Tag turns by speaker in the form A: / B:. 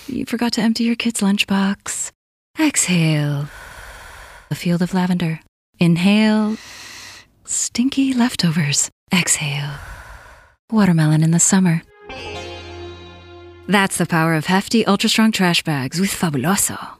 A: You forgot to empty your kid's lunchbox. Exhale. A field of lavender. Inhale. Stinky leftovers. Exhale. Watermelon in the summer. That's the power of hefty, ultra-strong trash bags with Fabuloso.